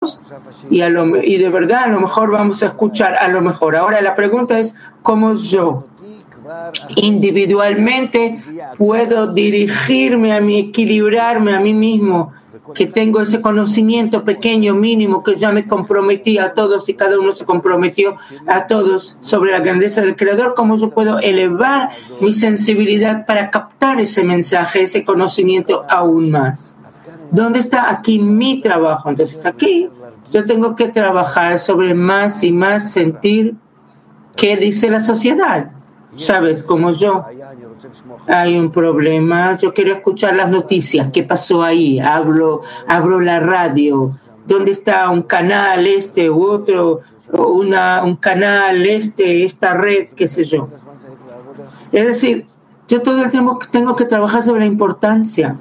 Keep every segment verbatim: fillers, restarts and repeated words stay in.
y, a lo, y de verdad a lo mejor vamos a escuchar a lo mejor. Ahora la pregunta es cómo yo individualmente puedo dirigirme a mí, equilibrarme a mí mismo, que tengo ese conocimiento pequeño, mínimo, que ya me comprometí a todos y cada uno se comprometió a todos sobre la grandeza del Creador. ¿Cómo yo puedo elevar mi sensibilidad para captar ese mensaje, ese conocimiento aún más? ¿Dónde está aquí mi trabajo? Entonces aquí yo tengo que trabajar sobre más y más sentir qué dice la sociedad. ¿Sabes? Como yo. Hay un problema, yo quiero escuchar las noticias, qué pasó ahí, hablo, abro la radio, ¿dónde está un canal este u otro, una, un canal este, esta red, qué sé yo? Es decir, yo todo el tiempo tengo que trabajar sobre la importancia,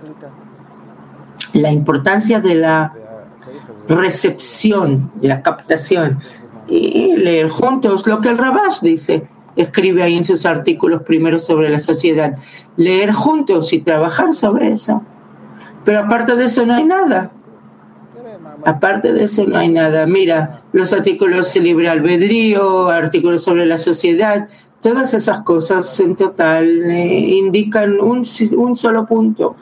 la importancia de la recepción, de la captación, y leer juntos lo que el Rabash dice. Escribe ahí en sus artículos primero sobre la sociedad. Leer juntos y trabajar sobre eso. Pero aparte de eso no hay nada. Aparte de eso no hay nada. Mira, los artículos de libre albedrío, artículos sobre la sociedad, todas esas cosas en total eh, indican un, un solo punto.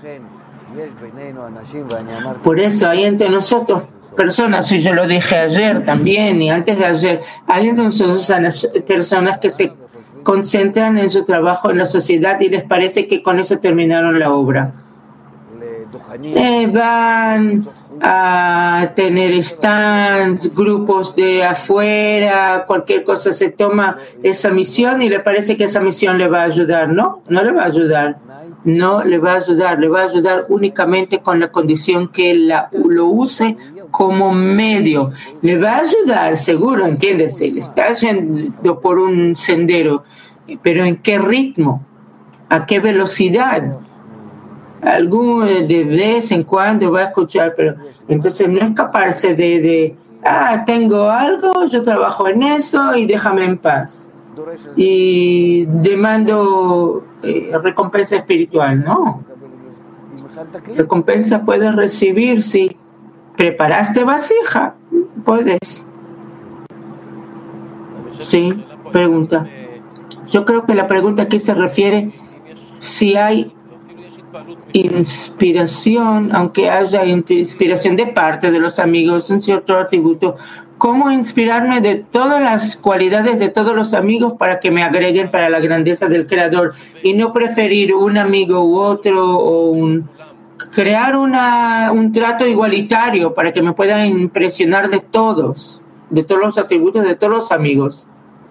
Por eso hay entre nosotros personas, y yo lo dije ayer también y antes de ayer, hay entre nosotros personas que se concentran en su trabajo en la sociedad y les parece que con eso terminaron la obra. Eh, van a tener stands, grupos de afuera, cualquier cosa, se toma esa misión y le parece que esa misión le va a ayudar. No, no le va a ayudar. No le va a ayudar, le va a ayudar únicamente con la condición que él la, lo use como medio. Le va a ayudar, seguro, entiéndese, le está yendo por un sendero, pero ¿en qué ritmo? ¿A qué velocidad? Algún de vez en cuando va a escuchar, pero entonces no escaparse de, de ah, tengo algo, yo trabajo en eso y déjame en paz. Y demando eh, recompensa espiritual, no. Recompensa puedes recibir si preparaste vasija, puedes. Sí, pregunta. Yo creo que la pregunta aquí se refiere si hay inspiración, aunque haya inspiración de parte de los amigos, un cierto atributo. ¿Cómo inspirarme de todas las cualidades de todos los amigos para que me agreguen para la grandeza del Creador y no preferir un amigo u otro o un, crear una, un trato igualitario para que me puedan impresionar de todos, de todos los atributos de todos los amigos?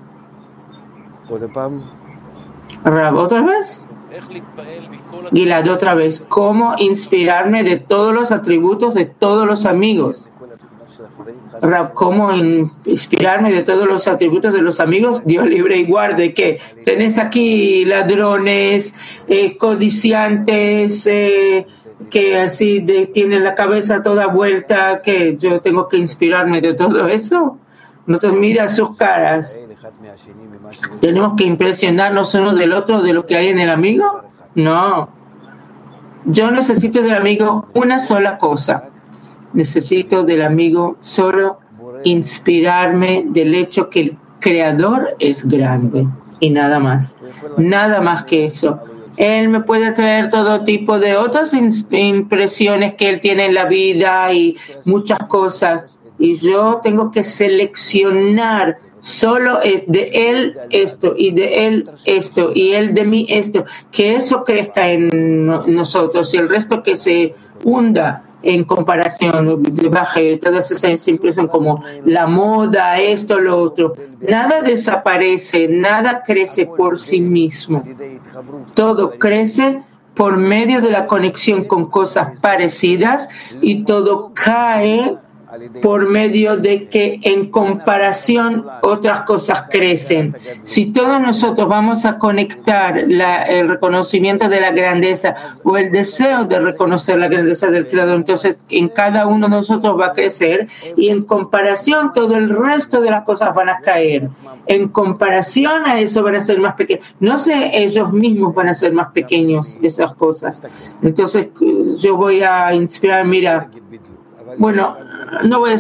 Rab, ¿otra vez? Gilad, otra vez. ¿Cómo inspirarme de todos los atributos de todos los amigos? Rab, ¿cómo inspirarme de todos los atributos de los amigos? Dios libre y guarde que tenés aquí ladrones, eh, codiciantes, eh, que así de, tienen la cabeza toda vuelta, que yo tengo que inspirarme de todo eso. Entonces mira sus caras. ¿Tenemos que impresionarnos uno del otro de lo que hay en el amigo? No. Yo necesito del amigo una sola cosa. Necesito del amigo solo inspirarme del hecho que el Creador es grande y nada más. Nada más que eso. Él me puede traer todo tipo de otras impresiones que Él tiene en la vida y muchas cosas. Y yo tengo que seleccionar solo de Él esto y de Él esto y Él de mí esto. Que eso crezca en nosotros y el resto que se hunda en comparación, baje todas esas impresiones como la moda, esto, lo otro. Nada desaparece, nada crece por sí mismo. Todo crece por medio de la conexión con cosas parecidas y todo cae por medio de que en comparación otras cosas crecen. Si todos nosotros vamos a conectar la, el reconocimiento de la grandeza o el deseo de reconocer la grandeza del Creador, entonces en cada uno de nosotros va a crecer y en comparación todo el resto de las cosas van a caer. En comparación a eso van a ser más pequeños. No sé, ellos mismos van a ser más pequeños esas cosas. Entonces yo voy a inspirar, mira, bueno, no voy a